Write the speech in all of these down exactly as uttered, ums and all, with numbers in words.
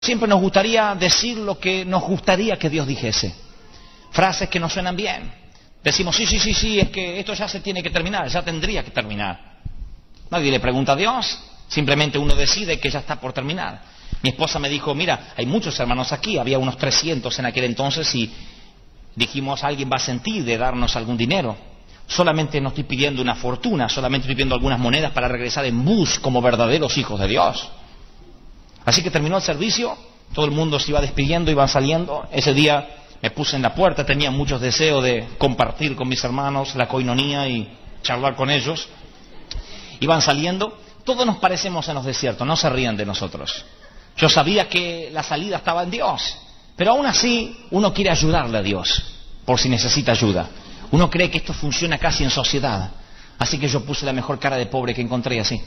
Siempre nos gustaría decir lo que nos gustaría que Dios dijese. Frases que nos suenan bien. Decimos, sí, sí, sí, sí, es que esto ya se tiene que terminar, ya tendría que terminar. Nadie le pregunta a Dios, simplemente uno decide que ya está por terminar. Mi esposa me dijo, mira, hay muchos hermanos aquí, había unos trescientos en aquel entonces y dijimos, alguien va a sentir de darnos algún dinero. Solamente no estoy pidiendo una fortuna, solamente estoy pidiendo algunas monedas para regresar en bus como verdaderos hijos de Dios. Así que terminó el servicio, todo el mundo se iba despidiendo, iban saliendo. Ese día me puse en la puerta, tenía muchos deseos de compartir con mis hermanos la coinonía y charlar con ellos. Iban saliendo, todos nos parecemos en los desiertos, no se rían de nosotros. Yo sabía que la salida estaba en Dios, pero aún así uno quiere ayudarle a Dios, por si necesita ayuda. Uno cree que esto funciona casi en sociedad, así que yo puse la mejor cara de pobre que encontré así.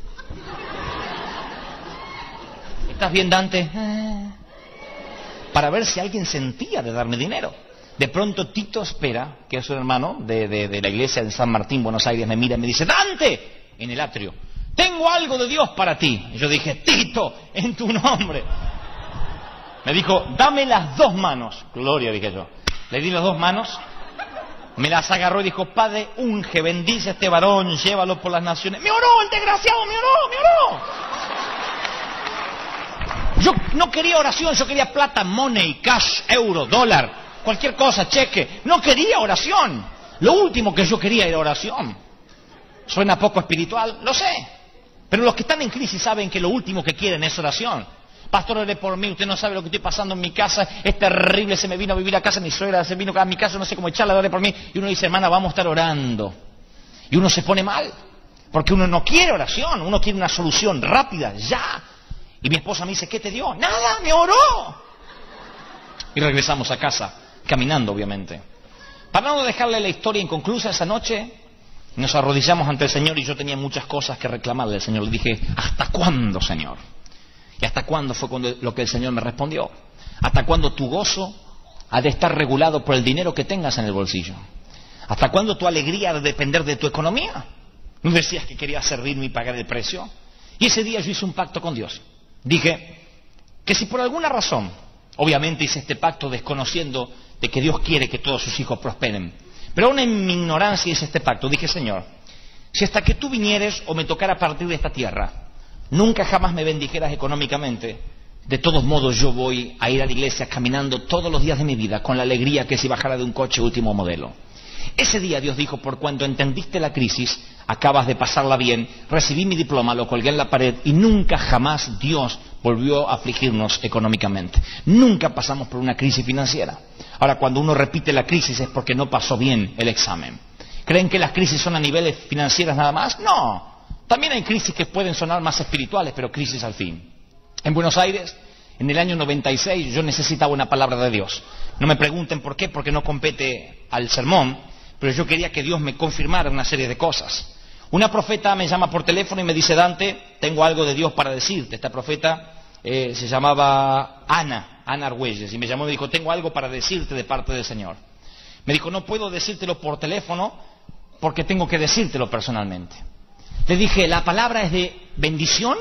¿Estás bien, Dante? Para ver si alguien sentía de darme dinero. De pronto Tito Espera, que es un hermano de, de, de la iglesia de San Martín, Buenos Aires, me mira y me dice, ¡Dante! En el atrio, tengo algo de Dios para ti. Y yo dije, Tito, en tu nombre. Me dijo, dame las dos manos. Gloria, dije yo. Le di las dos manos, me las agarró y dijo, Padre, unge, bendice a este varón, llévalo por las naciones. Me oró el desgraciado, me oró, me oró. Yo no quería oración, yo quería plata, money, cash, euro, dólar, cualquier cosa, cheque. No quería oración. Lo último que yo quería era oración. Suena poco espiritual, lo sé. Pero los que están en crisis saben que lo último que quieren es oración. Pastor, ore por mí, usted no sabe lo que estoy pasando en mi casa, es terrible, se me vino a vivir a casa mi suegra, se vino a mi casa, no sé cómo echarla, ore por mí. Y uno dice, hermana, vamos a estar orando. Y uno se pone mal, porque uno no quiere oración, uno quiere una solución rápida, ya. Y mi esposa me dice, ¿qué te dio? Nada, me oró. Y regresamos a casa, caminando obviamente. Para no dejarle la historia inconclusa, esa noche nos arrodillamos ante el Señor y yo tenía muchas cosas que reclamarle al Señor. Le dije, ¿hasta cuándo, Señor? ¿Y hasta cuándo fue cuando, lo que el Señor me respondió? ¿Hasta cuándo tu gozo ha de estar regulado por el dinero que tengas en el bolsillo? ¿Hasta cuándo tu alegría ha de depender de tu economía? ¿No decías que querías servirme y pagar el precio? Y ese día yo hice un pacto con Dios. Dije que si por alguna razón, obviamente hice este pacto desconociendo de que Dios quiere que todos sus hijos prosperen, pero aún en mi ignorancia hice este pacto. Dije, Señor, si hasta que tú vinieres o me tocara partir de esta tierra, nunca jamás me bendijeras económicamente, de todos modos yo voy a ir a la iglesia caminando todos los días de mi vida con la alegría que si bajara de un coche último modelo. Ese día Dios dijo, por cuanto entendiste la crisis, acabas de pasarla bien, recibí mi diploma, lo colgué en la pared y nunca jamás Dios volvió a afligirnos económicamente. Nunca pasamos por una crisis financiera. Ahora, cuando uno repite la crisis es porque no pasó bien el examen. ¿Creen que las crisis son a niveles financieros nada más? No. También hay crisis que pueden sonar más espirituales, pero crisis al fin. En Buenos Aires, en el año noventa y seis, yo necesitaba una palabra de Dios. No me pregunten por qué, porque no compete al sermón, pero yo quería que Dios me confirmara una serie de cosas. Una profeta me llama por teléfono y me dice, Dante, tengo algo de Dios para decirte. Esta profeta eh, se llamaba Ana, Ana Argüelles, y me llamó y me dijo, tengo algo para decirte de parte del Señor. Me dijo, no puedo decírtelo por teléfono porque tengo que decírtelo personalmente. Le dije, ¿la palabra es de bendición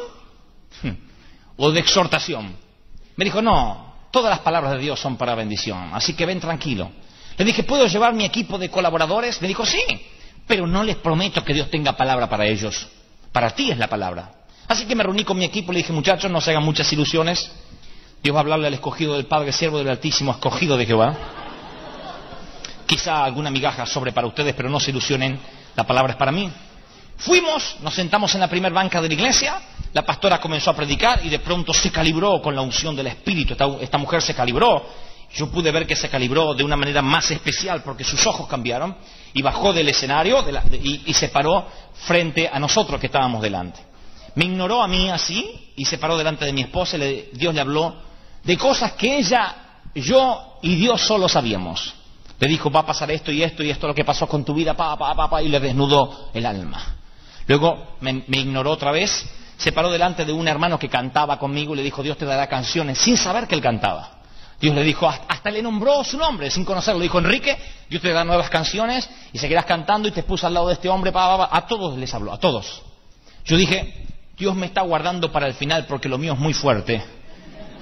o de exhortación? Me dijo, no, todas las palabras de Dios son para bendición, así que ven tranquilo. Le dije, ¿puedo llevar mi equipo de colaboradores? Me dijo, sí, pero no les prometo que Dios tenga palabra para ellos. Para ti es la palabra. Así que me reuní con mi equipo y le dije, muchachos, no se hagan muchas ilusiones. Dios va a hablarle al escogido del Padre, siervo del Altísimo, escogido de Jehová. Quizá alguna migaja sobre para ustedes, pero no se ilusionen, la palabra es para mí. Fuimos, nos sentamos en la primer banca de la iglesia, la pastora comenzó a predicar y de pronto se calibró con la unción del Espíritu. Esta, esta mujer se calibró. Yo pude ver que se calibró de una manera más especial porque sus ojos cambiaron y bajó del escenario de la, de, y, y se paró frente a nosotros que estábamos delante. Me ignoró a mí así y se paró delante de mi esposa y le, Dios le habló de cosas que ella, yo y Dios solo sabíamos. Le dijo, va a pasar esto y esto y esto, lo que pasó con tu vida, pa, pa, pa, pa, y le desnudó el alma. Luego me, me ignoró otra vez, se paró delante de un hermano que cantaba conmigo y le dijo, Dios te dará canciones, sin saber que él cantaba. Dios le dijo, hasta le nombró su nombre, sin conocerlo. Le dijo, Enrique, Dios te da nuevas canciones y seguirás cantando y te puso al lado de este hombre. Pa, pa, pa. A todos les habló, a todos. Yo dije, Dios me está guardando para el final porque lo mío es muy fuerte.